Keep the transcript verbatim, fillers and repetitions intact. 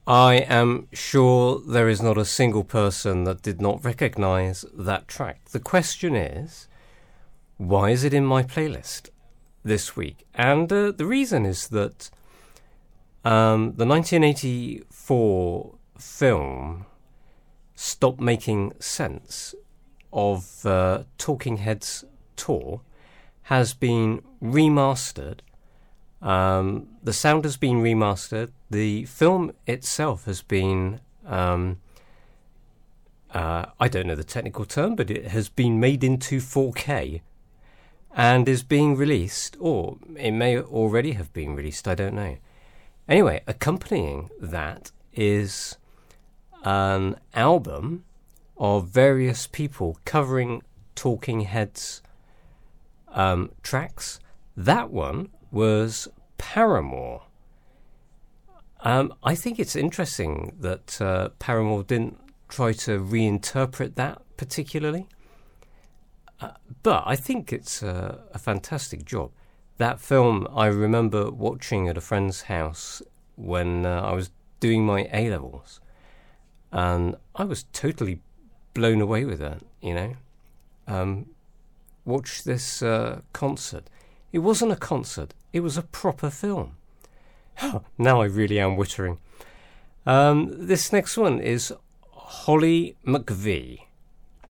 I am sure there is not a single person that did not recognise that track. The question is, why is it in my playlist this week? And uh, the reason is that um, the nineteen eighty-four film stopped making sense of uh, Talking Heads Tour has been remastered. Um, the sound has been remastered. The film itself has been, um, uh, I don't know the technical term, but it has been made into four K and is being released, or it may already have been released, I don't know. Anyway, accompanying that is an album of various people covering Talking Heads um, tracks. That one was Paramore. Um, I think it's interesting that uh, Paramore didn't try to reinterpret that particularly. Uh, but I think it's a, a fantastic job. That film I remember watching at a friend's house when uh, I was doing my A-levels. And I was totally blown away with that, you know. Um, watch this uh, concert. It wasn't a concert. It was a proper film. Now I really am wittering. Um, this next one is Holly McVie.